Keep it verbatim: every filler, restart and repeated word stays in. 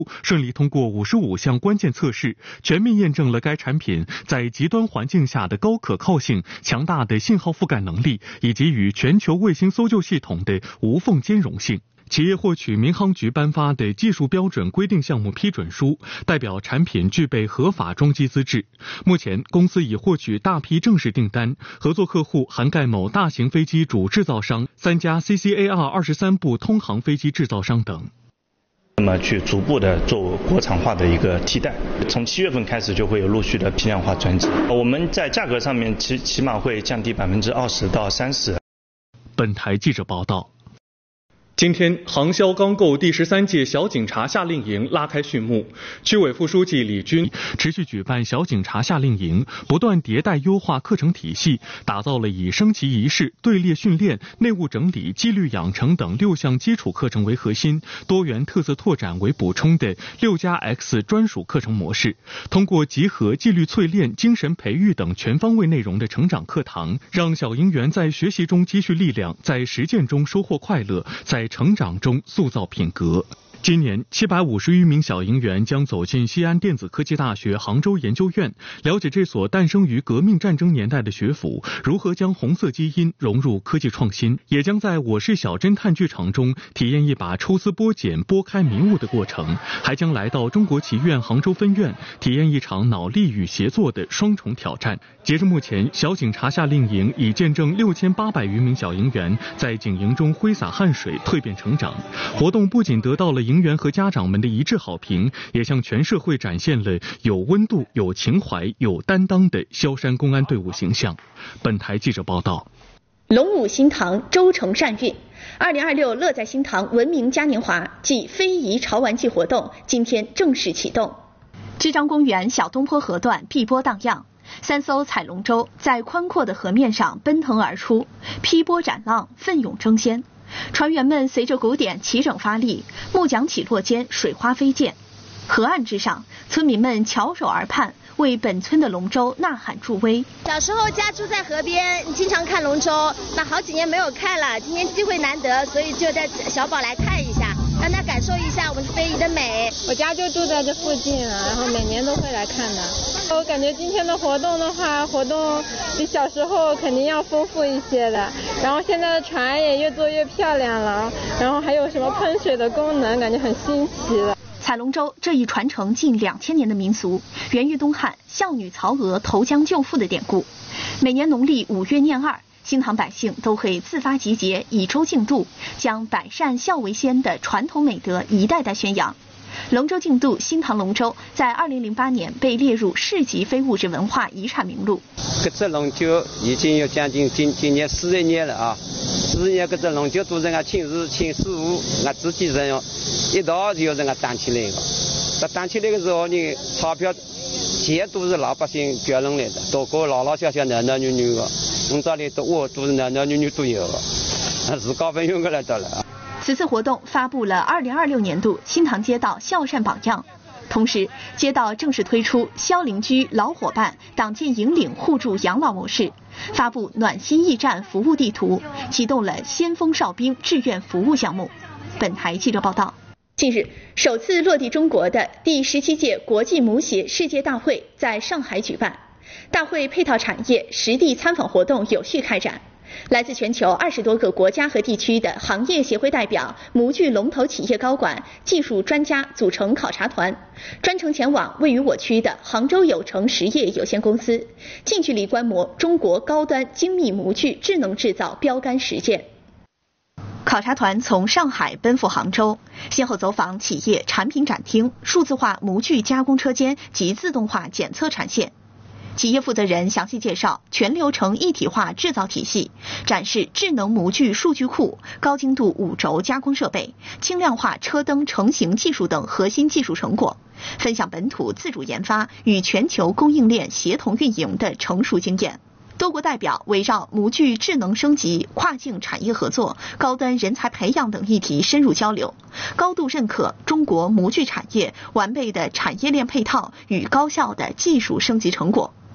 顺利通过五十五项关键测试，全面验证了该产品在极端环境下的高可靠性、强大的信号覆盖能力以及与全球卫星搜救系统的无缝兼容性。企业获取民航局颁发的技术标准规定项目批准书，代表产品具备合法装机资质。目前，公司已获取大批正式订单，合作客户涵盖某大型飞机主制造商、三家 C C A R 二十三部通航飞机制造商等。 那么去逐步的做国产化的一个替代，从七月份开始就会有陆续的批量化专机。我们在价格上面起起码会降低百分之二十到三十。 本台记者报道。今天，航销钢构第十三届小警察夏令营拉开序幕。区委副书记李军持续举办小警察夏令营，不断迭代优化课程体系，打造了以升旗仪式、队列训练、内务整理、纪律养成等六项基础课程为核心，多元特色拓展为补充的六加 X 专属课程模式。通过集合纪律淬炼、精神培育等全方位内容的成长课堂，让小营员在学习中积蓄力量，在实践中收获快乐，在成长中塑造品格。今年，七百五十余名小营员将走进西安电子科技大学杭州研究院，了解这所诞生于革命战争年代的学府如何将红色基因融入科技创新，也将在我是小侦探剧场中体验一把抽丝剥茧、拨开迷雾的过程，还将来到中国棋院杭州分院体验一场脑力与协作的双重挑战。截至目前，小警察夏令营已见证六千八百余名小营员在警营中挥洒汗水、蜕变成长。活动不仅得到了营员和家长们的一致好评，也向全社会展现了有温度、有情怀、有担当的萧山公安队伍形象。本台记者报道。 龙舞新塘，洲城善运。二零二六乐在新塘文明嘉年华暨非遗潮玩季活动今天正式启动。支章公园小东坡河段碧波荡漾，三艘彩龙舟在宽阔的河面上奔腾而出，劈波斩浪，奋勇争先。船员们随着鼓点齐整发力，木桨起落间水花飞溅。河岸之上，村民们翘首而盼，为本村的龙舟呐喊助威。 小时候家住在河边，经常看龙舟，那好几年没有看了，今天机会难得，所以就带小宝来看一下，让他感受一下我们非遗的美。 我家就住在这附近啊，然后每年都会来看的。我感觉今天的活动的话，活动比小时候肯定要丰富一些的，然后现在的船也越做越漂亮了，然后还有什么喷水的功能，感觉很新奇的。 彩龙舟这一传承近两千年的民俗，源于东汉孝女曹娥投江救父的典故。每年农历五月廿二，新塘百姓都会自发集结，以舟竞渡，将百善孝为先的传统美德一代代宣扬。龙舟竞渡新塘龙舟在二零零八年被列入市级非物质文化遗产名录。 这只龙舟已经有将近今今年四十年了啊！四十年这只龙舟都是俺亲自亲师傅，俺自己人用一道就让俺担起来了。这担起来的时候呢，钞票钱都是老百姓捐拢来的，都给老老小小男男女女的，我们这里都我都是男男女女都有的，自告奋勇过来的了。 此次活动发布了二零二六年度新塘街道孝善榜样，同时街道正式推出孝邻居老伙伴党建引领互助养老模式，发布暖心驿站服务地图，启动了先锋哨兵志愿服务项目。本台记者报道。近日，首次落地中国的第十七届国际母鞋世界大会在上海举办，大会配套产业实地参访活动有序开展。来自全球二十多个国家和地区的行业协会代表、模具龙头企业高管、技术专家组成考察团，专程前往位于我区的杭州有成实业有限公司，近距离观摩中国高端精密模具智能制造标杆实践。考察团从上海奔赴杭州，先后走访企业产品展厅、数字化模具加工车间及自动化检测产线。企业负责人详细介绍全流程一体化制造体系，展示智能模具数据库、高精度五轴加工设备、轻量化车灯成型技术等核心技术成果，分享本土自主研发与全球供应链协同运营的成熟经验。多国代表围绕模具智能升级、跨境产业合作、高端人才培养等议题深入交流，高度认可中国模具产业完备的产业链配套与高效的技术升级成果。